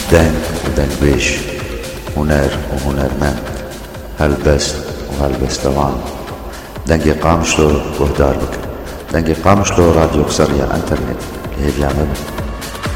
دنگ ودنگبيش، هنر وهنرمند، هلبست وهلبستوان. دنگی قامشلو وهدار بك، دنگی قامشلو راديو قصرية انترنت هي جامعة.